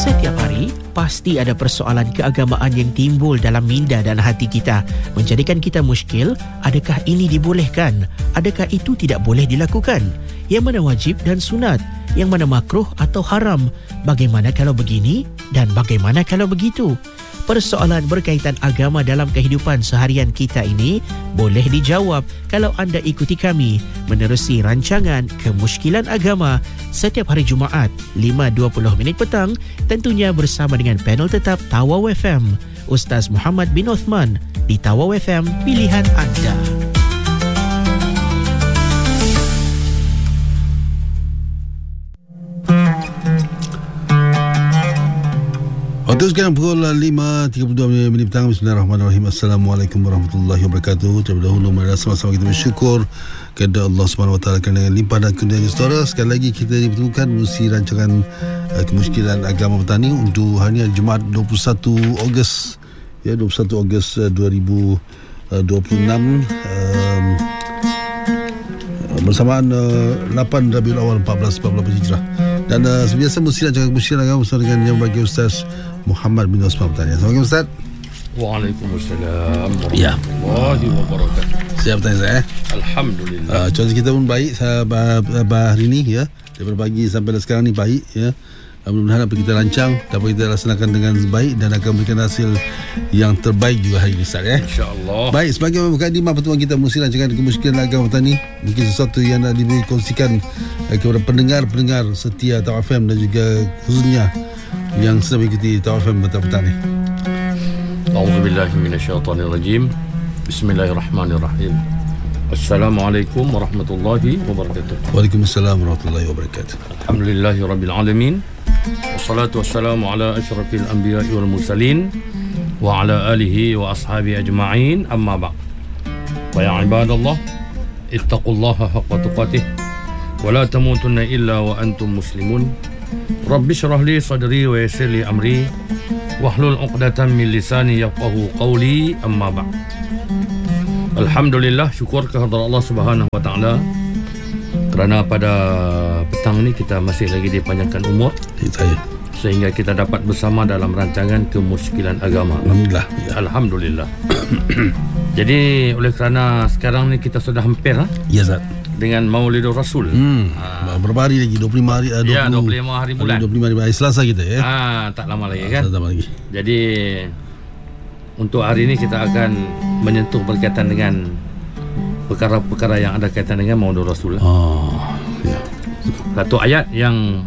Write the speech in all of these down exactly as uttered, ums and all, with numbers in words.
Setiap hari, pasti ada persoalan keagamaan yang timbul dalam minda dan hati kita, menjadikan kita muskil. Adakah ini dibolehkan? Adakah itu tidak boleh dilakukan? Yang mana wajib dan sunat? Yang mana makruh atau haram? Bagaimana kalau begini? Dan bagaimana kalau begitu? Persoalan berkaitan agama dalam kehidupan seharian kita ini boleh dijawab kalau anda ikuti kami menerusi rancangan Kemusykilan Agama setiap hari Jumaat lima dua puluh minit petang, tentunya bersama dengan panel tetap Tawau F M, Ustaz Muhammad bin Uthman di Tawau F M, pilihan anda. Waktu sekarang pukul lima tiga puluh dua minit petang. Bismillahirrahmanirrahim. Assalamualaikum warahmatullahi wabarakatuh. Terlebih dahulu mari sama-sama kita bersyukur kepada Allah Subhanahu Wa Taala kerana limpah dan kurnianya saudara. Sekali lagi kita dipertemukan melalui rancangan uh, Kemusykilan Agama Petani untuk hari ini Jumaat dua puluh satu Ogos ya, dua puluh satu Ogos uh, dua ribu dua puluh enam, um, bersamaan uh, lapan Rabiul Awal empat belas empat belas Hijrah. Dan uh, sebiasa mesti rancangan Kemusykilan Agama bersama dengan yang bagi Ustaz Muhammad bin Uthman bertanya. Assalamualaikum Ustaz. Waalaikumsalam Ya. warahmatullahi wabarakatuh. Siap bertanya saya. Alhamdulillah. Uh, cuaca kita pun baik uh, hari ini ya. Daripada pagi sampai sekarang ni baik ya. Uh, mudah-mudahan apa kita rancang dapat kita laksanakan dengan baik dan akan memberikan hasil yang terbaik juga hari ini Ustaz ya. InsyaAllah. Baik, sebagai mukadimah pertemuan kita mesti rancangan Kemusykilan Agama Petani, mungkin sesuatu yang nak dikongsikan uh, kepada pendengar-pendengar setia Tawau F M dan juga khususnya yang sedang mengikuti Tawau F M petang-petang ni. A'udzubillahi minasyaitonirrajim. Bismillahirrahmanirrahim. Assalamualaikum warahmatullahi wabarakatuh. Waalaikumsalam warahmatullahi wabarakatuh. Alhamdulillahi rabbil alamin. Wassalatu wassalamu ala asyrafil anbiya'i wal mursalin wa ala alihi wa ashabi ajma'in, amma ba'd. Wa ya ibadallah, ittaqullaha haqqa tuqatih wa la tamutunna illa wa antum muslimun. Rabbi syrah li sadri wa yassir li amri wahlul 'uqdatam min lisani yafqahu qawli, amma ba'd. Alhamdulillah, syukur kehadrat Allah Subhanahu wa taala kerana pada petang ni kita masih lagi dipanjangkan umur Saya. sehingga kita dapat bersama dalam rancangan Kemusykilan Agama. Alhamdulillah. Ya. Alhamdulillah. Jadi oleh kerana sekarang ni kita sudah hampir ha, Ya Ustaz. dengan Maulidur Rasul. Hmm. Ha. Berapa hari lagi? dua puluh lima hari, uh, dua puluh, Ya, dua puluh lima hari bulan. dua puluh lima hari, hari Selasa kita ya. Ah, tak lama lagi kan? Tak lama lagi. Jadi untuk hari ini kita akan menyentuh berkaitan dengan perkara-perkara yang ada kaitan dengan Maulidur Rasul. Oh, ya. Satu ayat yang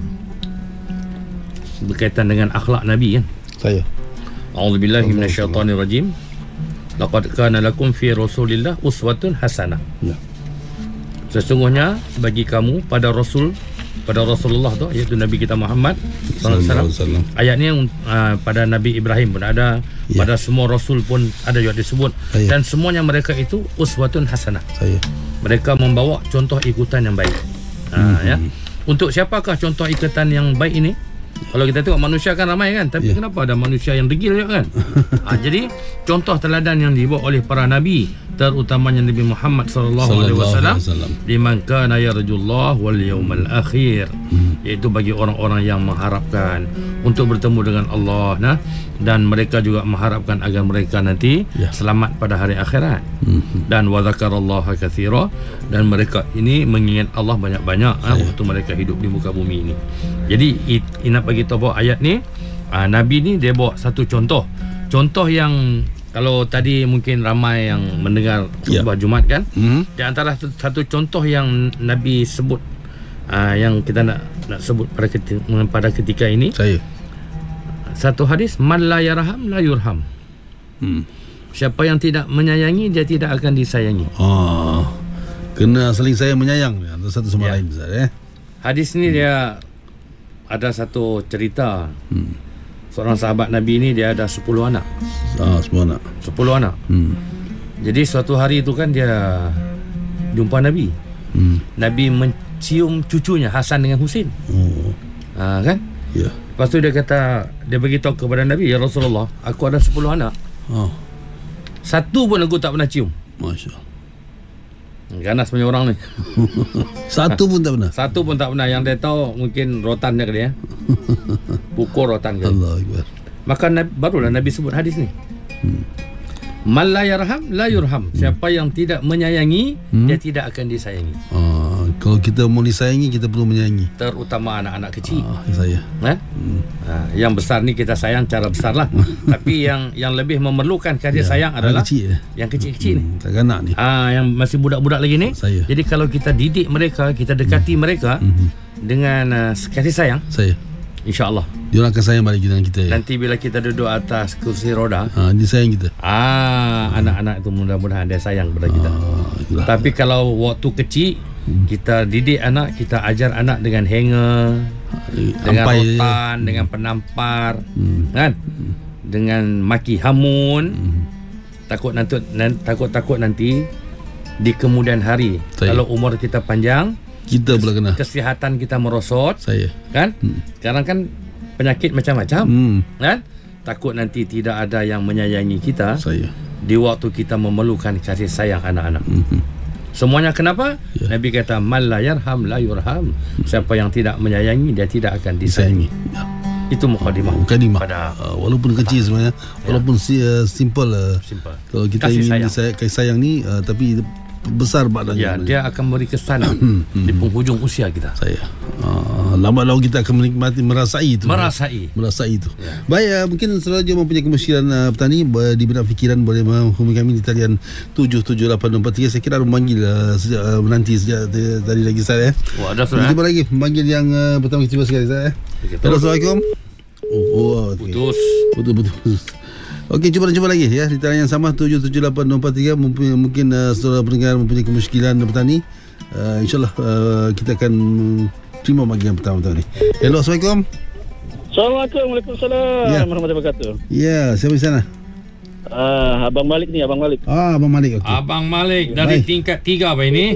berkaitan dengan akhlak Nabi kan. Saya. A'udzubillahi minasyaitonirrajim. Laqad kana lakum fi Rasulillah uswatun hasanah. Ya. Sesungguhnya bagi kamu pada Rasul, pada Rasulullah tu, iaitu Nabi kita Muhammad sallallahu alaihi wasallam. Ayat ni uh, pada Nabi Ibrahim pun ada, ya. Pada semua Rasul pun ada juga disebut. Saya. Dan semuanya mereka itu uswatun hasanah. Saya. Mereka membawa contoh ikutan yang baik. Hmm. Ha, ya. Untuk siapakah contoh ikutan yang baik ini? Kalau kita tengok manusia kan ramai kan, tapi yeah. kenapa ada manusia yang degil juga kan? ha, jadi contoh teladan yang dibawa oleh para nabi, terutamanya Nabi Muhammad sallallahu alaihi wasallam, liman kana yarjullah wal yawmal akhir, hmm. iaitu bagi orang-orang yang mengharapkan untuk bertemu dengan Allah, nah, dan mereka juga mengharapkan agar mereka nanti yeah. selamat pada hari akhirat. hmm. Dan wa dzakarallaha katsira, dan mereka ini mengingat Allah banyak-banyak ha, waktu mereka hidup di muka bumi ini. Jadi inap bagi tahu ayat ni, aa, Nabi ni dia bawa satu contoh. Contoh yang kalau tadi mungkin ramai yang mendengar khutbah yeah. Jumaat kan, mm-hmm. di antara satu contoh yang Nabi sebut, aa, yang kita nak nak sebut pada ketika, pada ketika ini, saya satu hadis, man la yarham la yurham. Hmm. Siapa yang tidak menyayangi, dia tidak akan disayangi. Oh, kena saling sayang menyayang antara satu sama yeah. lain, Ustaz eh. Hadis ni hmm. dia ada satu cerita. Hmm. Seorang sahabat Nabi ni dia ada sepuluh anak. Ah, sepuluh anak. sepuluh anak. Hmm. Jadi suatu hari tu kan dia jumpa Nabi. Hmm. Nabi mencium cucunya Hasan dengan Husin. Oh. Ha, kan? Ya. Lepas tu dia kata, dia beritahu kepada Nabi, ya Rasulullah, aku ada sepuluh anak. Oh. Satu pun aku tak pernah cium. Masya-Allah. Ganas punya orang ni. Satu pun tak pernah. Satu pun tak pernah. Yang dia tahu mungkin rotan dia kali ya. Ukur rotan kali. Allah Akbar. Maka Nabi, barulah Nabi sebut hadis ni. Hmm. Man la yarham la yurham. Siapa yang tidak menyayangi, Hmm. dia tidak akan disayangi. Ah, kalau kita mau disayangi, kita perlu menyayangi. Terutama anak-anak kecil. Ah, saya. Kan? Hmm. Ha, yang besar ni kita sayang cara besar lah. Tapi yang yang lebih memerlukan kasih Ya, sayang adalah kecil. yang kecil-kecil ni. Hmm, kanak ni. Ah, yang masih budak-budak lagi ni. Saya. Jadi kalau kita didik mereka, kita dekati mereka Hmm. dengan uh, kasih sayang, Saya. insya-Allah Dia orang akan sayang balik dengan kita. Ya. nanti bila kita duduk atas kursi roda, Ah, dia sayang kita. ah anak-anak itu mudah-mudahan dia sayang kepada kita. Ah, itulah. Tapi kalau waktu kecil kita didik anak, kita ajar anak dengan hanger, dengan Ampai je. rotan, dengan penampar, Hmm. kan? Dengan maki hamun. Hmm. Takut nanti nan- takut-takut nanti di kemudian hari, Saya. kalau umur kita panjang, Kita pula kena. kesihatan kita merosot, Saya. kan? Hmm. Sekarang kan penyakit macam-macam, Hmm. kan? Takut nanti tidak ada yang menyayangi kita Saya. di waktu kita memerlukan kasih sayang anak-anak. Hmm. Semuanya kenapa? Ya. Nabi kata man la yarham la yurham. Siapa yang tidak menyayangi, dia tidak akan Disayangi. disayangi. Ya. Itu mukadimah. Mukadimah. Pada Uh, walaupun kecil sebenarnya, walaupun si, uh, simple uh, simple. kalau kita Kasih ingin sayang. disayang, kasih sayang ni uh, tapi besar Ya, badannya. dia akan beri kesan di penghujung usia kita. Saya. Uh, lambat laun kita akan menikmati, merasai itu. Merasai. Merasai itu. Ya. Baik, uh, mungkin selalu mempunyai kemungkinan uh, petani uh, di benak fikiran boleh menghubungi kami di talian tujuh tujuh lapan empat tiga. Saya kira ada memanggil uh, sejak uh, menanti sejak uh, tadi lagi saya. Eh. Wah, ada sudah. Cuba lagi memanggil yang uh, pertama kita sekali saya. Eh. Okey, Hello, terus. Assalamualaikum. Oh, oh okay. Putus. Putus, putus, putus. Okey, cuba cuba lagi ya. Di talian yang sama tujuh tujuh lapan empat tiga. Mungkin, mungkin uh, saudara pendengar mempunyai kemusykilan petani. Uh, InsyaAllah uh, kita akan terima panggilan pertama tadi. Hello, Assalamualaikum. Assalamualaikum. Waalaikumsalam. Ya. Warahmatullahi wabarakatuh. Ya, siapa di sana? Ah, Abang Malik ni, Abang Malik. Ah, Abang Malik. Okey. Abang Malik dari Baik. tingkat tiga apa ini?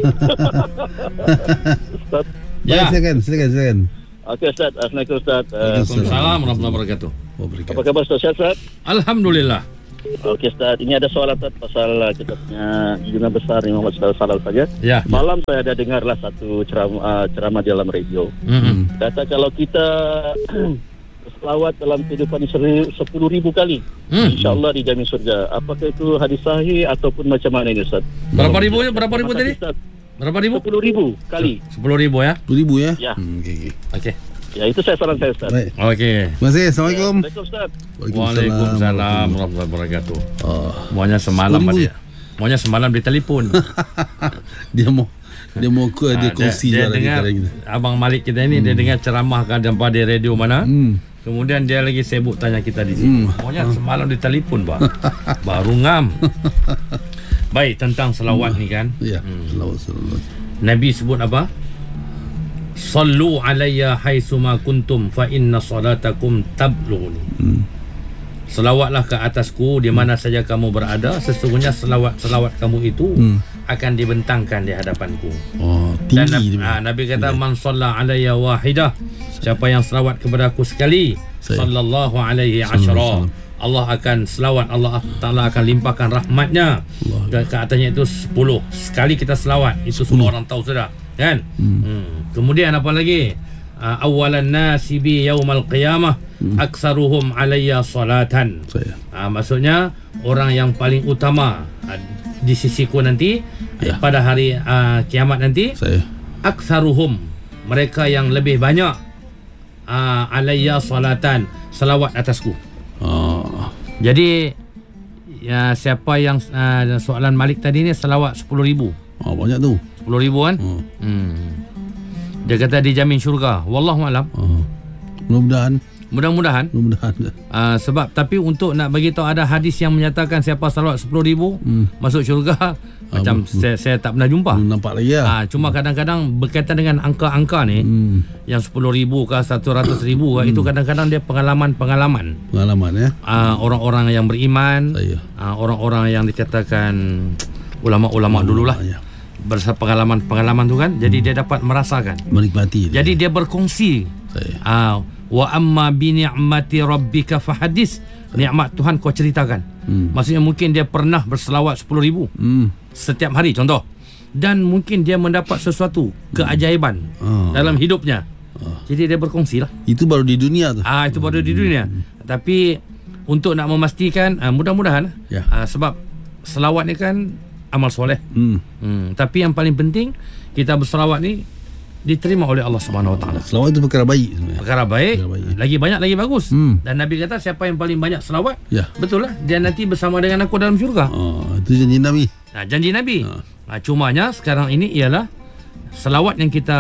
Ustaz. Baik, Ya. silakan, silakan, silakan. Okey Ustaz. Assalamualaikum Ustaz. Uh, Waalaikumsalam warahmatullahi wabarakatuh. Oh, apa berikan. khabar Ustaz? Sihat Ustaz? Alhamdulillah. Okey Ustaz. Ini ada soalan Ustaz pasal uh, kita punya junjungan besar Imam Muhammad sallallahu alaihi wasallam saja. Ya. Malam saya ada dengarlah satu ceramah, uh, ceramah di dalam radio. Mm-mm. Kata kalau kita selawat dalam kehidupan ini sepuluh ribu kali, Hmm. insyaAllah dijamin surga. Apakah itu hadis sahih ataupun macam mana ini Ustaz? Berapa ribu ya? Berapa ribu Terima tadi? kasih, Ustaz. Berapa ribu? sepuluh ribu kali. Sepuluh ribu ya. dua ribu ya? Ya. Hmm, okey, okey. Okey. Ya, itu saya saran saya Ustaz. Baik. Okey. Terima kasih. Assalamualaikum. Assalamualaikum Ustaz. Waalaikumsalam warahmatullahi wabarakatuh. Oh, Semuanya semalam sepuluh ribu. dia. Semuanya semalam dia telefon. dia mau dia mau ke dia Ah, kongsi dia, dia juga dengar lagi. Abang Malik kita ini, dia dengar ceramah kan tanpa di radio mana. Hmm. Kemudian dia lagi sibuk tanya kita di sini. Hmm. Pokoknya semalam dia telefon, Pak. Baru ngam. Baik, tentang selawat ni kan. Ya. Hmm. Selawat selawat. Nabi sebut apa? Sallu alayya haitsuma kuntum fa inna salatakum tablughuni. Hmm. Selawatlah ke atasku di mana saja kamu berada, sesungguhnya selawat-selawat kamu itu Hmm. akan dibentangkan di hadapanku. Oh, Dan tinggi Nabi, dia. ah, Nabi kata man shalla alayya wahidah, siapa yang selawat kepada aku sekali, Saya. sallallahu alaihi Sallallahu asyara, alaihi Allah akan selawat, Allah Ta'ala akan limpahkan rahmatnya. Allah. ke, ke atasnya itu sepuluh. Sekali kita selawat, itu semua orang tahu sudah, kan? Hmm. Hmm. Kemudian apa lagi? Uh, awalan nasi bi yaumal qiyamah Hmm. aktsaruhum alayya salatan. Saya. Uh, maksudnya orang yang paling utama uh, di sisiku nanti, Ya. pada hari uh, kiamat nanti, Saya. aktsaruhum, mereka yang lebih banyak, uh, alayya salatan, selawat atasku. Oh. Jadi ya, siapa yang uh, soalan Malik tadi ni selawat sepuluh ribu. Oh, banyak tu. sepuluh ribu kan? Oh. Hmm. Dia kata dijamin syurga. Wallahualam. Oh. Mudah-mudahan, Mudah-mudahan. mudah-mudahan. Uh, sebab tapi untuk nak bagi tahu ada hadis yang menyatakan siapa selawat sepuluh ribu Hmm. masuk syurga, macam betul. saya, saya tak pernah jumpa. Belum nampak lagi ya. Ah, cuma kadang-kadang berkaitan dengan angka-angka ni, Hmm. yang sepuluh ribu ke seratus ribu ke, itu kadang-kadang dia pengalaman-pengalaman. Pengalaman ya. Ah, orang-orang yang beriman, Saya. ah, orang-orang yang dikatakan ulama-ulama dululah, Ya. bersama pengalaman-pengalaman tu kan, jadi dia dapat merasakan. Menikmati. dia. Jadi dia berkongsi. Saya. Ah, wa amma bi ni'mati rabbika fahadis. Nikmat Tuhan kau ceritakan. Hmm. Maksudnya mungkin dia pernah berselawat sepuluh ribu Hmm. setiap hari contoh. Dan mungkin dia mendapat sesuatu keajaiban Ah. dalam hidupnya. Oh. Jadi dia berkongsi lah. Itu baru di dunia tu. Ah, itu baru di dunia. Tapi untuk nak memastikan, ah, mudah-mudahan Ya. ah, sebab selawat ni kan amal soleh. Hmm. Hmm, tapi yang paling penting kita berselawat ni diterima oleh Allah Subhanahu Wa Taala. Selawat itu perkara baik sebenarnya. Perkara baik, Perkara baik. lagi banyak lagi bagus. Hmm. Dan Nabi kata siapa yang paling banyak selawat, Ya. betul lah, dia nanti bersama dengan aku dalam syurga. Oh, itu janji Nabi. Nah, janji Nabi. Nah, cumanya sekarang ini ialah selawat yang kita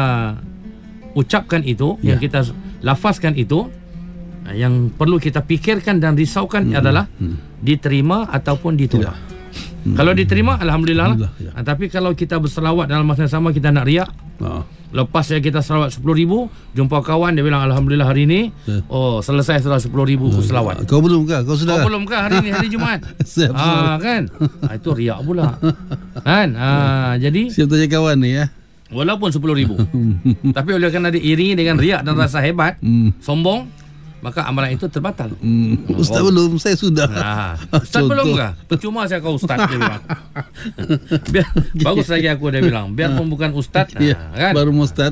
ucapkan itu, Ya. yang kita lafazkan itu, nah, yang perlu kita fikirkan dan risaukan Hmm. adalah diterima ataupun ditolak. Hmm. Kalau diterima, alhamdulillah lah. Alhamdulillah, ya. Ah, tapi kalau kita berselawat dalam masa yang sama kita nak riak, Ah. lepas ya kita selawat sepuluh ribu, jumpa kawan dia bilang alhamdulillah hari ini, Ya. oh selesai sudah sepuluh ribu selawat. Kau belum kah? Kau sudah Oh kah? belum kah hari ini hari Jumaat? Siap, ah kan? Ah, itu riak pula. Kan? Ah jadi Siap tanya kawan ni ya. walaupun sepuluh ribu, tapi oleh kerana diiringi dengan riak dan rasa hebat, Hmm. sombong, maka amalan itu terbatal. Hmm. Ustaz Oh. belum, saya sudah. Nah, Ustaz Contoh. belum kah? Percuma saya kau Ustaz dia bilang. Biar, bagus lagi aku dia bilang. Biarpun bukan Ustaz, Ya, nah, kan? baru Ustaz.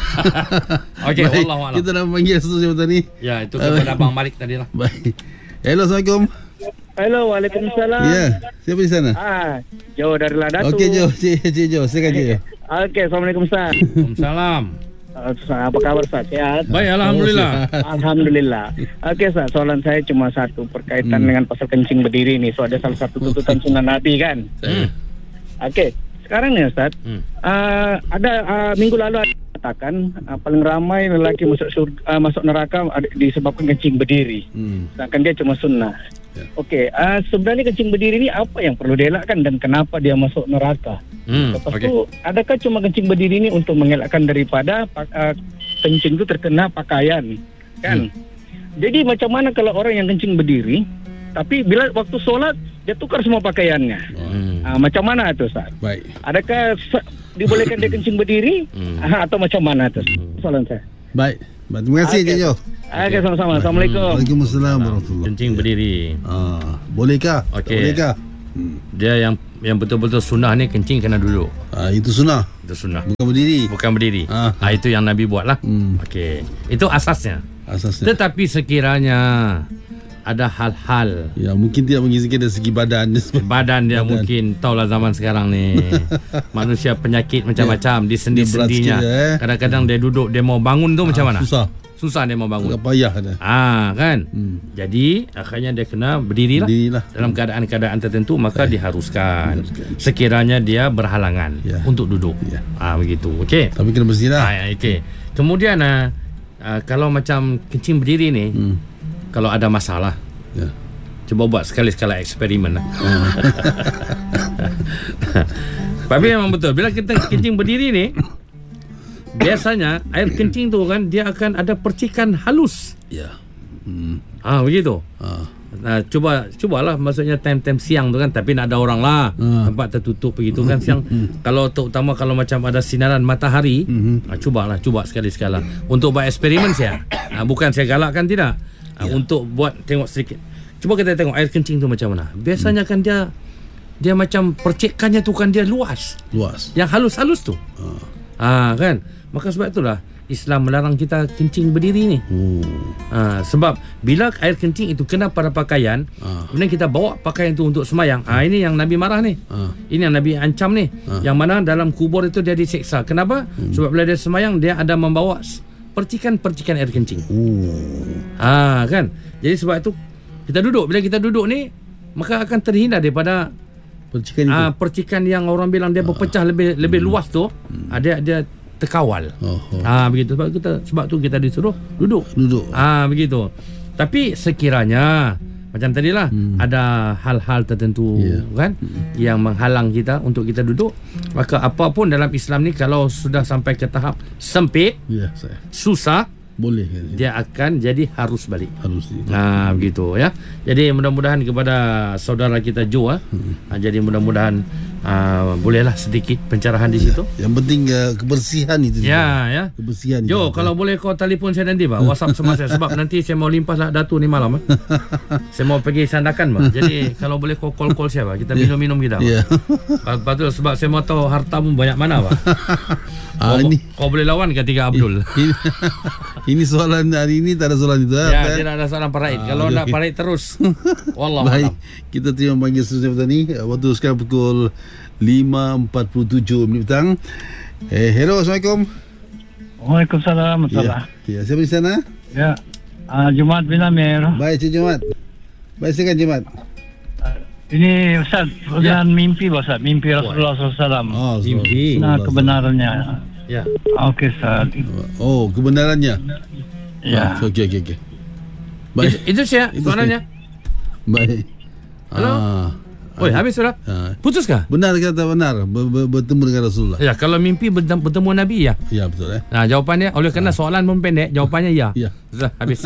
Okey, Baik, wallahu a'lam. kita dah panggil satu jabatan ni. Ya, itu kepada Abang Malik tadi lah. Baik. Hello, Assalamualaikum. Hello, Waalaikumsalam. Ya, siapa di sana? Ah, jauh dari Ladatu. Okey, Jo, Cik, Cik Jo, silakan Cik Jo. Okey, Assalamualaikum Ustaz. Waalaikumsalam. Uh, apa kabar Ustaz? Sehat? Baik, alhamdulillah. Alhamdulillah. Okey Ustaz, soalan saya cuma satu berkaitan Hmm. dengan pasal kencing berdiri ni. So ada salah satu tuntutan sunnah Nabi kan. Hmm. Okey, sekarang ni Ustaz, Hmm. uh, ada uh, minggu lalu ada katakan uh, paling ramai lelaki masuk surga, uh, masuk neraka ada- disebabkan kencing berdiri. Hmm. Sedangkan dia cuma sunnah. Ya. Okey, uh, sebenarnya kencing berdiri ni apa yang perlu dielakkan dan kenapa dia masuk neraka? Hmm. Lepas Okey. tu, adakah cuma kencing berdiri ni untuk mengelakkan daripada uh, kencing tu terkena pakaian, kan? Hmm. Jadi macam mana kalau orang yang kencing berdiri, tapi bila waktu solat dia tukar semua pakaiannya? Hmm. Uh, macam mana tu Ustaz? Baik. Adakah se- dibolehkan dia kencing berdiri Hmm. uh, atau macam mana tu? Soalan saya. Baik. Baik, terima kasih Okey. Cik Jo. Okey, sama-sama. Assalamualaikum. Waalaikumsalam warahmatullahi. Kencing berdiri. Ah, bolehkah? Tak Okey. Bolehkah? Hmm. Dia yang yang betul-betul sunnah ni kencing kena duduk. Ah, itu sunnah, Itu sunnah. bukan berdiri. Bukan berdiri. Ah. Ah, itu yang Nabi buat lah. Hmm. Okey. Itu asasnya. Asasnya. Tetapi sekiranya ada hal-hal Ya, mungkin tidak mengizinkan dari segi badan. badan dia mungkin tahulah zaman sekarang ni manusia penyakit macam-macam di sendi-sendinya. Dia berat sikit, eh. Kadang-kadang dia duduk dia mau bangun tu macam mana? Susah. Susah dia mau bangun. Agak payah dah. Ah kan. Hmm. Jadi akhirnya dia kena berdirilah. Berdirilah. Dalam keadaan-keadaan tertentu maka diharuskan sekiranya dia berhalangan Ya. untuk duduk. Ya. Ah begitu. Okey. Tapi kena bersih lah. Ah okey. Kemudian ah, ah, kalau macam kencing berdiri ni Hmm. kalau ada masalah Ya. cuba buat sekali-sekala eksperimen lah. Tapi memang betul bila kita kencing berdiri ni biasanya air kencing tu kan dia akan ada percikan halus. Ya. Hmm. Ah begitu. Ah. Nah, cuba cubalah maksudnya time-time siang tu kan tapi nak ada orang lah. Ah. Tempat tertutup begitu kan siang. Kalau terutama kalau macam ada sinaran matahari, Mhm. ah, cubalah cuba sekali-sekala untuk buat eksperimen saya. Ah, bukan saya galakkan tidak. Ah, untuk buat tengok sedikit. Cuba kita tengok air kencing tu macam mana. Biasanya kan dia dia macam percikannya tu kan dia luas. Luas. Yang halus-halus tu. Ah. Ah kan. Maka sebab itulah Islam melarang kita kencing berdiri ni. Oh. Ha, sebab bila air kencing itu kena pada pakaian, Ah. kemudian kita bawa pakaian itu untuk semayang. Ah ha, ini yang Nabi marah ni. Ah. Ini yang Nabi ancam ni. Ah. Yang mana dalam kubur itu dia disiksa. Kenapa? Hmm. Sebab bila dia semayang dia ada membawa s- percikan-percikan air kencing. Oh. Ha kan. Jadi sebab itu kita duduk. Bila kita duduk ni maka akan terhindar daripada Percikan itu. ah percikan yang orang bilang dia berpecah lebih lebih luas tu. Ah, dia dia terkawal. Oh. oh. Ah begitu sebab kita sebab tu kita disuruh duduk. Duduk. Ah begitu. Tapi sekiranya macam tadilah hmm. ada hal-hal tertentu Yeah. kan hmm. yang menghalang kita untuk kita duduk, maka apapun dalam Islam ni kalau sudah sampai ke tahap sempit, Ya, saya. susah, Boleh kan? Dia akan jadi harus balik. Harus. Nah, begitu ya. Jadi mudah-mudahan kepada saudara kita Joe, hmm. jadi mudah-mudahan uh, bolehlah sedikit pencerahan di situ. Yang penting uh, kebersihan itu. Ya, ya. Kebersihan. Jo, kalau boleh kau telefon saya nanti, Pak. WhatsApp sama saya sebab nanti saya mau limpas lah Datu ni malam. Eh. Saya mau pergi sandakan, Pak. Jadi kalau boleh kau call-call saya, Pak. Kita minum-minum kita, Pak. Ya. Lepas tu sebab saya mau tahu hartamu banyak mana, Pak. Ah, kau, ini, kau boleh lawan ketika Abdul. Ini, ini soalan hari ini tak ada soalan itu. Ya, tidak ada soalan paraid. Ah, kalau okay, nak okay. paraid terus. Wallah. Baik. Kita terima panggil seterusnya petani. Waktu sekarang pukul lima empat puluh tujuh minit petang. Eh, hello, Assalamualaikum. Waalaikumsalam. Ya, ya, siapa di sana? Ya, uh, Jumat bin Amir. Baik, Cik Jumat. Baik, silakan Jumat. Ini Ustaz, ya. Mimpi Ustaz, mimpi Rasulullah shallallahu alaihi wasallam. Oh, mimpi. Nah, kebenarannya. Ya. Okey, Ustaz. Oh, kebenarannya. Ya. Oh, okey, okey, okey. Baik. Itu, itu saya soalannya. Baik. Halo. Ah. Oi, habis sudah? Ah. Putus kah? Benar kata benar ber- bertemu dengan Rasulullah. Ya, kalau mimpi bertemu, bertemu Nabi ya. Ya, betul eh. Nah, jawapannya oleh kerana ah. soalan pun pendek, jawapannya ya. Ya. Sudah habis.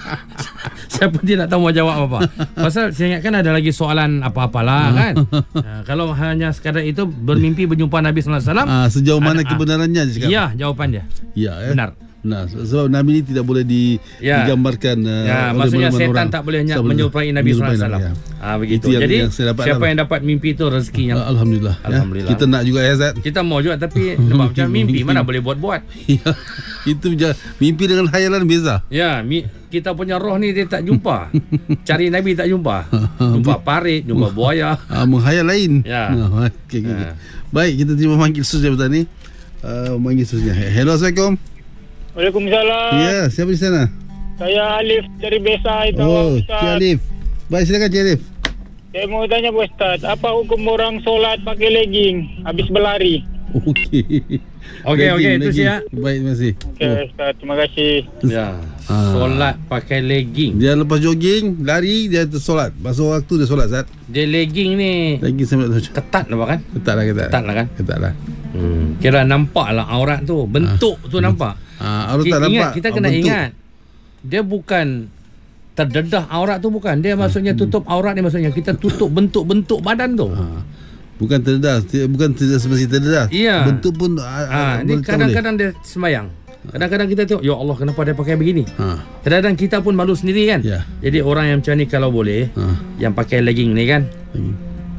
Saya pun tidak tahu mau jawab apa. Pasal saya ingatkan ada lagi soalan apa-apalah kan. Nah, kalau hanya sekadar itu bermimpi berjumpa Nabi sallallahu alaihi wasallam. Ah, sejauh mana ada, kebenarannya cakap? Ya, jawapannya. Ya, eh. Benar. Nah, sebab Nabi ini tidak boleh di, ya. digambarkan uh, ya, maksudnya setan orang. Tak boleh menyerupai Nabi sallallahu alaihi wasallam. Ah, begitu. Jadi yang siapa yang dapat mimpi itu rezeki yang Alhamdulillah. Alhamdulillah. Ya. Kita nak juga ya, Zat. Kita mau juga tapi nampak macam mimpi mana boleh buat-buat. Ya. Itu mimpi dengan khayalan beza. Ya, mi, kita punya roh ni dia tak jumpa. Cari Nabi tak jumpa. Jumpa parit, jumpa buaya. Ah, menghayal lain. Ya. Nah, okay, okay. Ya. Baik, kita terima panggil seterusnya petani. Uh, panggil seterusnya. Hello, Assalamualaikum. Waalaikumsalam. Ya, siapa di sana? Saya Alif dari Besa itu. Oh, Cik Alif. Baik, silakan Cik Alif. Saya mau tanya Pak Ustaz, apa hukum orang solat pakai legging habis berlari? Okey. Okey, okey, itu saya. Baik, terima kasih. Okey, oh. Ustaz, terima kasih. Ya. Ah. Solat pakai legging. Dia lepas jogging, lari, dia solat. Masuk waktu dia solat, Zat. Dia legging ni. Legging sampai ketat lah kan? Ketat lah, ketat. Ketat lah kan? Ketat lah. Hmm. Kira nampak lah aurat tu. Bentuk ah. tu nampak. Ah, aurat tak ingat, nampak. Kita kena bentuk. Ingat. Dia bukan terdedah aurat tu bukan. Dia maksudnya tutup aurat ni maksudnya kita tutup bentuk-bentuk badan tu. Ah. Bukan terdedah, bukan tidak semesti terdedah. Ya. Bentuk pun ah, ni kadang-kadang dia sembahyang. Kadang-kadang kita tengok, ya Allah kenapa dia pakai begini? Ha. Kadang-kadang kita pun malu sendiri kan. Ya. Jadi orang yang macam ni kalau boleh, ha. yang pakai legging ni kan, hmm.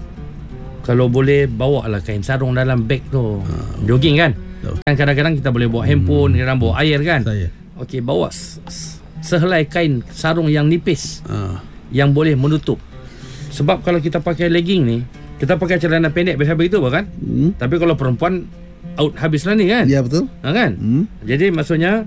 kalau boleh bawa lah kain sarung dalam beg tu, ha. jogging kan. Kan kadang-kadang kita boleh bawa handphone, hmm. kadang bawa air kan. Okey, bawa sehelai kain sarung yang nipis, ha. yang boleh menutup. Sebab kalau kita pakai legging ni, kita pakai celana pendek biasa begitu kan. Hmm. Tapi kalau perempuan out habislah ni kan. Ya betul. Ha, kan? Hmm. Jadi maksudnya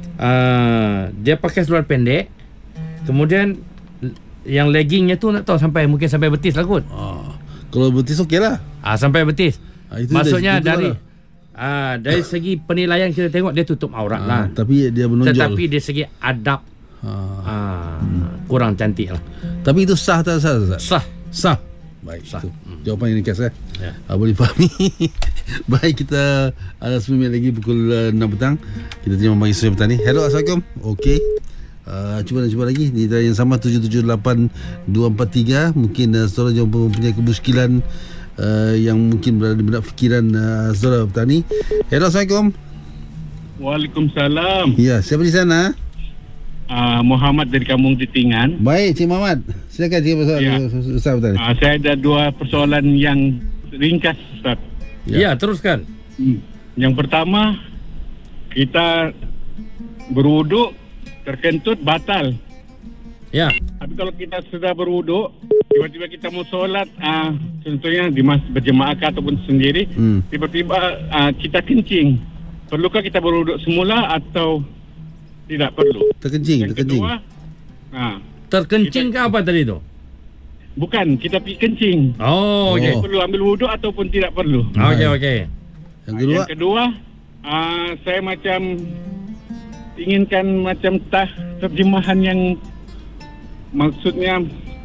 uh, dia pakai seluar pendek. Kemudian yang leggingnya tu nak tahu sampai mungkin sampai betis lah kot. Oh. Kalau betis okeylah. Ah sampai betis. Ah, itu maksudnya dari ah dari ah. segi penilaian kita tengok dia tutup aurat ah, lah. Tapi dia menonjol. Tetapi dari segi adab ah, ah hmm. kurang cantik lah. Tapi itu sah tak sah? Sah. Sah. Sah. Baik, sah. Hmm. Jawapan yang ringkas eh. Ya. Ah, boleh fahami. Baik, kita ada sepuluh minit lagi pukul uh, enam petang. Kita terima pagi sore petani. Hello, Assalamualaikum. Okey. Uh, cuba dan cuba lagi di yang sama tujuh tujuh lapan dua empat tiga. Mungkin uh, saudara yang mempunyai kemuskilan uh, yang mungkin berada di benak fikiran uh, saudara petani. Hello, Assalamualaikum. Waalaikumsalam. Ya, siapa di sana? Uh, Muhammad dari Kampung Titingan. Baik, Cik Muhammad. Silakan Cik Ustaz. Ya. Ustaz Ustaz. Uh, saya ada dua persoalan yang ringkas, Ustaz. Ya, ya teruskan. Hmm. Yang pertama, kita berwuduk terkentut batal. Ya. Tapi kalau kita sudah berwuduk, tiba-tiba kita mau solat, uh, contohnya di mas berjemaah ataupun sendiri, hmm. tiba-tiba uh, kita kencing. Perlukah kita berwuduk semula atau tidak perlu? Terkencing, yang terkencing. Kedua, ha, terkencing ke apa tadi tu? Bukan, kita pergi kencing. Oh, okey. Oh. Perlu ambil wuduk ataupun tidak perlu? Okey, okey. Yang kedua, yang kedua uh, saya macam inginkan macam tah terjemahan yang maksudnya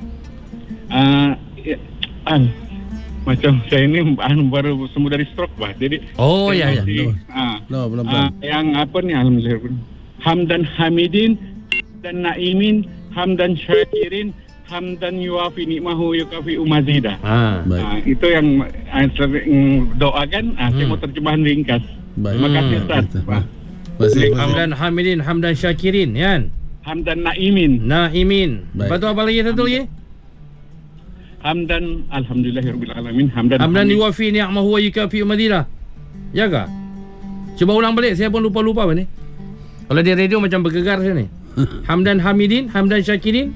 uh, ya, uh, macam saya ini baru sembuh dari stroke bah. Jadi oh ya ya. Masih, no, uh, no, belum uh, yang apa ni alhamdulillah hamdan hamidin, dan naimin, hamdan syakirin, hamdan yuafi nikmahu yukafi umazida. Ha. Baik. Ah, itu yang ah, sering doakan. Ah, saya Hmm. mau terjemahan ringkas. Baik. Terima kasih Hmm. Ustaz. Terima Ah, kasih. Hamdan hamidin, hamdan syakirin, kan? hamdan naimin, Naimin. Baik. Lepas tu apa lagi satu lagi? hamdan alhamdulillahirabbil alamin, hamdan Hamdan hamid. yuwafi ni'mahu wa yukafi madilah. Ya ke? Cuba ulang balik, saya pun lupa-lupa apa ni. Kalau di radio macam bergegar saya ni. Hamdan hamidin, hamdan syakirin.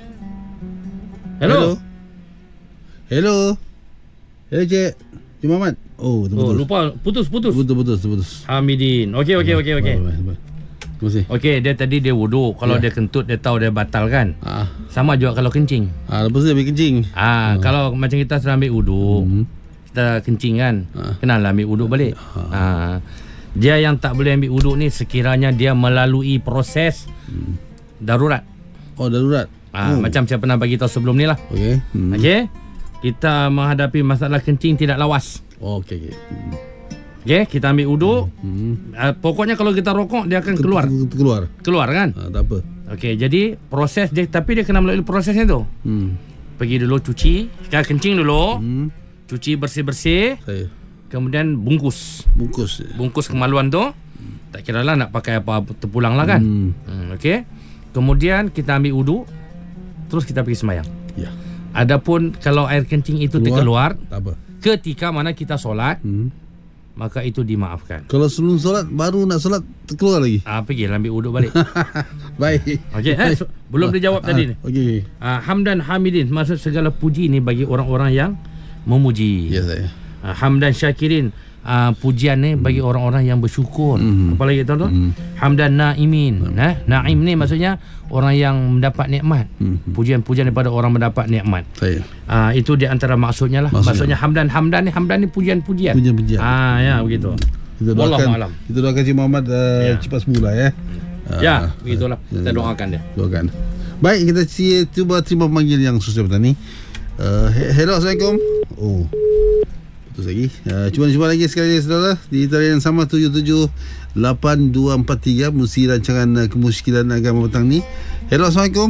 Hello. Hello. Hello, Cik. Cik Muhammad. Oh, betul. Oh, lupa, putus putus. Betul, betul, betul, betul. Hamidin. Okey okey okey okey. Baik, baik, baik. Terima kasih. Okey, dia tadi dia wuduk. Kalau Ya. dia kentut dia tahu dia batal kan? Ah, Sama juga kalau kencing. ah lepas tu dia ambil kencing. Ah, kalau macam kita sudah ambil wuduk, Hmm. kita kencing kan, Ah. kenalah ambil wuduk balik. Ah. Dia yang tak boleh ambil wuduk ni sekiranya dia melalui proses darurat. Oh, darurat. Ah, oh. Macam saya pernah bagi tahu sebelum ni lah. Okey. Hmm. Okey. Kita menghadapi masalah kencing tidak lawas. Oh, okey, okey. Hmm. Okey, kita ambil wuduk. Hmm. Ah, pokoknya kalau kita rokok dia akan keluar. Keluar. Keluar kan? Ah, tak apa. Okey, jadi proses dia, tapi dia kena melalui prosesnya tu. Hmm. Pergi dulu cuci, sekarang kencing dulu. Hmm. Cuci bersih-bersih, Saya kemudian bungkus. bungkus. Bungkus kemaluan tu. Tak kira lah nak pakai apa terpulang lah kan. Hmm. Hmm, Okey. Kemudian kita ambil wuduk, terus kita pergi sembahyang. Ya. Adapun kalau air kencing itu terkeluar Tak apa. ketika mana kita solat, Hmm. maka itu dimaafkan. Kalau sebelum solat, baru nak solat, terkeluar lagi. Ah, pergi ambil wuduk balik. Baik. Okey, eh, so, belum dijawab tadi ni. Ah, okey. Ah, hamdan hamidin, maksud segala puji ni bagi orang-orang yang memuji. Ya, saya. Ah, hamdan syakirin, ah, pujian ni bagi orang-orang yang bersyukur. Hmm. Apa lagi tuan-tuan? Hmm. Hamdan naimin. Nah, naim ni maksudnya orang yang mendapat nikmat. Hmm. Pujian-pujian daripada orang mendapat nikmat. Saya. Ah, itu di antara maksudnya lah. Maksudnya. Maksudnya, hamdan hamdan ni hamdan ni pujian-pujian. Pujian-pujian. Ah, ya begitu. Kita Wallahu doakan, alam. kita doakan Cik Muhammad uh, Ya. cepat sembuh lah ya. Ya, Ah, begitulah. Kita ah, doakan dia. Doakan. Baik, kita si- cuba terima panggil yang susah petani. Uh, he- hello, Assalamualaikum. Oh, putus lagi. Uh, cuba cuba lagi sekali lagi saudara di talian yang sama tujuh tujuh lapan dua empat tiga musi rancangan uh, kemusykilan agama petang ni. Hello, Assalamualaikum.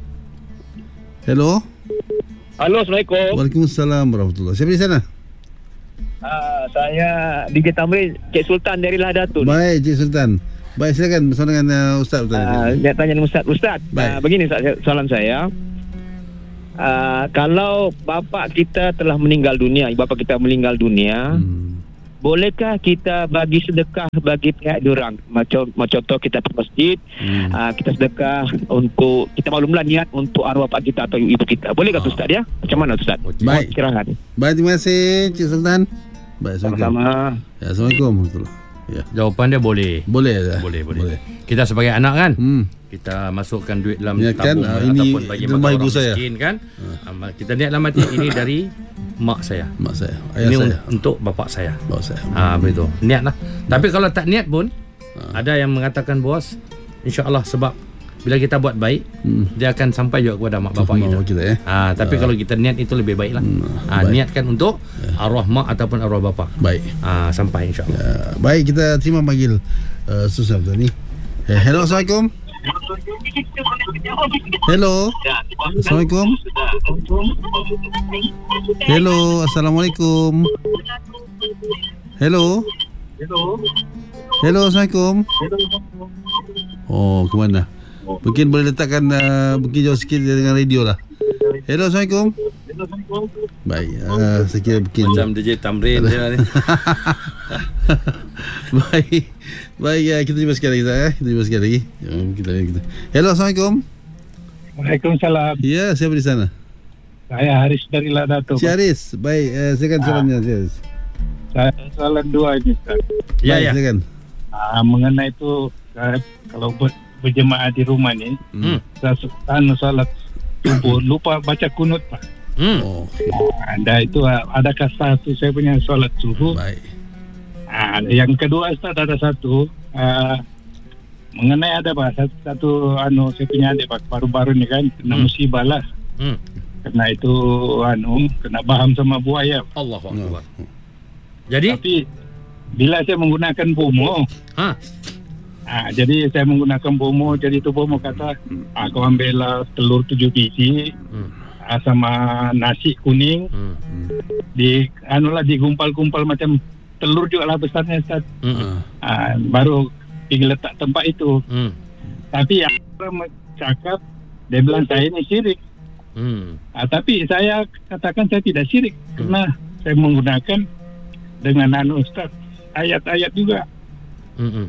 Hello. Halo, Assalamualaikum. Waalaikumsalam warahmatullahi. Siapa di sana? Uh, saya D J Tamrin, Cik Sultan dari Lahdatul. Baik, Cik Sultan. Baik, silakan bersama dengan uh, Ustaz. Ustaz. Uh, dia tanya dengan Ustaz. Ustaz, Baik. uh, begini Ustaz, soalan saya. Uh, kalau bapa kita telah meninggal dunia, bapa kita meninggal dunia, Hmm. bolehkah kita bagi sedekah bagi pihak diorang? Macam macam contoh kita pergi masjid, Hmm. uh, kita sedekah untuk, kita maklumlah niat untuk arwah pak kita atau ibu kita. Bolehkah Ah. tu Ustaz ya? Macam mana Ustaz? Baik. Kirahan. Baik, terima kasih Cik Sultan. Baik, Assalamualaikum. Sama-sama. Ya, Assalamualaikum warahmatullahi. Ya. Jawapan dia boleh. Boleh dah. Boleh, boleh. Kita sebagai anak kan, Hmm. kita masukkan duit dalam Ya kan, tabung ah, ini ataupun bagi rumah makan ibu orang saya. miskin kan. Ah, kita niat dalam hati ini dari mak saya. Mak saya, ayah Ini saya, un- untuk bapak saya. bapak saya. Ah, begitu. Niat lah. Tapi kalau tak niat pun, ada yang mengatakan bos, insya-Allah sebab bila kita buat baik, Hmm. dia akan sampai juga kepada mak bapak Mak kita. bapak kita, ya. Ah, tapi kalau kita niat itu lebih baik lah. Ah, baik. niatkan untuk arwah mak ataupun arwah bapak. Baik. Ah, sampai insya-Allah. Ya, baik, kita terima panggil uh, susah betul ni. Eh, hello, Assalamualaikum. Hello. Assalamualaikum. Hello, Assalamualaikum. Hello. Hello, Assalamualaikum. Oh, ke mana? Mungkin boleh letakkan uh, mungkin jauh sikit dengan radio lah. Hello, Assalamualaikum. Baik, uh, saya kira mungkin Macam D J Tamrin dia ni. Baik. Baik, ya, kita cuba sekali lagi ya. Kita cuba sekali lagi. Ya, kita kita. Hello, Assalamualaikum. Waalaikumsalam. Ya, siapa di sana? Saya Haris dari Lahdatul. Si Haris. Baik, uh, silakan soalannya, si Haris. Saya soalan dua ini Ustaz. Ya, Baik, ya. silakan. Ah, mengenai itu uh, kalau ber, berjemaah di rumah ni, Hmm. saya anu salat subuh lupa baca kunut Pak. Hmm. Oh, Anda itu uh, adakah sah tu saya punya solat subuh? baik. Ah, yang kedua Ustaz ada satu uh, mengenai ada Pak satu, satu anu saya punya adik Pak baru-baru ni kan kena Hmm. musibah lah. Hmm. Kena itu anu kena baham sama buaya. Allahu No. akbar. Jadi, Tapi bila saya menggunakan bomo, ha, Ah, jadi saya menggunakan bomo. Jadi tu bomo kata, ah, kau ambillah telur tujuh biji, hmm. ah, sama nasi kuning, hmm. di anulah digumpal-gumpal macam telur juga lah besarnya Ustaz. Hmm. Ah, baru pergi letak tempat itu. Hmm. Tapi yang orang cakap, dia bilang saya ini syirik. Hmm. Ah, tapi saya katakan saya tidak syirik, hmm. karena saya menggunakan dengan anu Ustaz ayat-ayat juga. Hmm.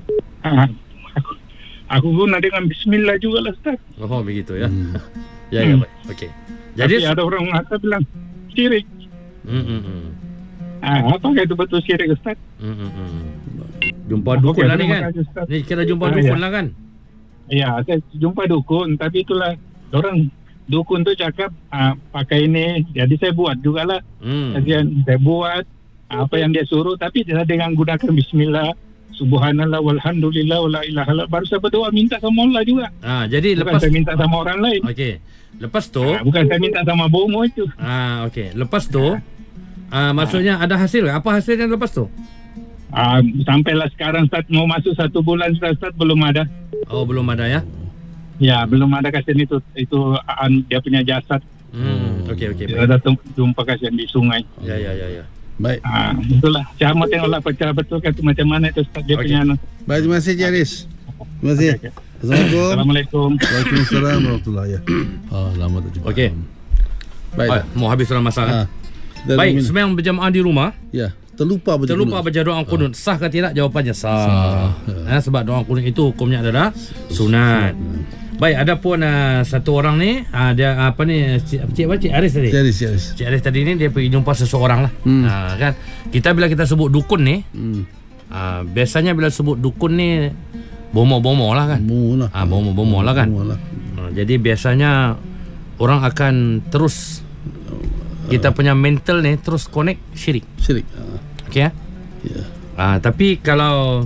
Ah, aku, aku guna dengan bismillah juga lah Ustaz. Oh begitu ya. Hmm. Ya ya, baik. Okey. Jadi tapi ada orang mengata bilang syirik. Hmm, hmm, hmm. Ah, apakah itu betul syirik Ustaz? Hmm, hmm, hmm. Jumpa dukun okay, lah ni kan? Ni kira jumpa ah, dukun ya. lah kan? Ya, saya jumpa dukun, tapi itulah orang dukun tu cakap ah, pakai ini, jadi saya buat jugalah. Hmm. Jadi saya buat apa yang dia suruh, tapi dia dengan gunakan bismillah. Subhanallah walhamdulillah wala ilaha illallah, baru saya berdoa minta sama Allah juga. Ah, jadi bukan lepas saya minta sama orang lain. Okey. Lepas tu ah, bukan saya minta sama bomo itu. Ah, okey. Lepas tu ah, maksudnya ah. ada hasil ke? Apa hasilnya lepas tu? Ah, sampailah sekarang Ustaz, mau masuk satu bulan Ustaz, belum ada. Oh, belum ada ya? Ya, belum ada kasihan itu itu ah, dia punya jasad. Hmm, okey okey. Ada jumpa kasihan di sungai. Ya ya ya ya. Baik. Ah, itulah. Saya mau tengoklah perkara betul kan macam mana itu Ustaz dia okay. punya. Baik, terima kasih Cik Aris. Terima kasih. Okay, okay. Assalamualaikum. Assalamualaikum. Waalaikumsalam warahmatullahi ya. Ah, lama tak jumpa. Okey. Baik. Oh, mau habis dalam masa kan? Ha. Baik, sembahyang berjamaah di rumah. Ya. Terlupa baca Terlupa baca doa qunut. Sah ke tidak? Jawapannya sah. sah. Ha, sebab doa qunut itu hukumnya adalah sunat. Baik, ada pun uh, satu orang ni, uh, dia uh, apa ni, Cik, Cik apa? Cik Aris tadi? Cik Aris, Cik Aris. Cik Aris tadi ni, dia pergi jumpa seseorang lah. Hmm. Uh, kan? Kita bila kita sebut dukun ni, hmm. uh, biasanya bila sebut dukun ni, bomo-bomo lah kan? Bomo lah. Uh, bomo-bomo lah kan? Bomo lah. Uh, jadi biasanya, orang akan terus, kita punya mental ni, terus connect syirik. Syirik. Uh. Okey ya? Ya. Yeah. Uh, tapi kalau,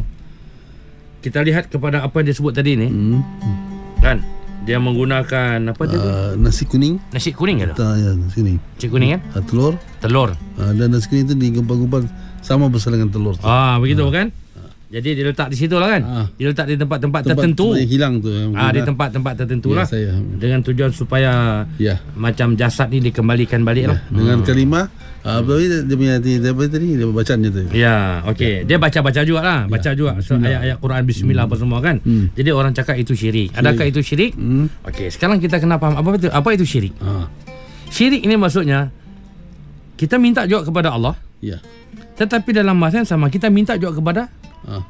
kita lihat kepada apa yang disebut tadi ni, hmm. kan dia menggunakan apa dia tu? Uh, nasi kuning. Nasi kuning ke tu? Ya, nasi kuning. Nasi kuning kan? Uh, telur. Telur. Uh, dan nasi kuning tu digumpal-gumpal sama besar dengan telur tu. Ah, begitu uh. kan? Uh. Jadi dia letak di situ lah kan? Uh. Dia letak di tempat-tempat tempat tertentu. Tempat yang hilang tu. Ah, di tempat-tempat tertentu ya, lah. Saya. Dengan tujuan supaya ya. macam jasad ni dikembalikan balik ya. lah. Dengan hmm. kalimah. Ah, uh, dia punya dia apa tadi dia bacaannya tu. Ya, okey. Dia baca-baca jugalah, baca ya. juga so, ayat-ayat Quran bismillah hmm. apa semua kan. Hmm. Jadi orang cakap itu syirik. syirik. Adakah itu syirik? Hmm. Okey, sekarang kita kena faham apa itu apa itu syirik. Ha. Syirik ini maksudnya kita minta juga kepada Allah. Ya. Tetapi dalam masa yang sama kita minta juga kepada ha.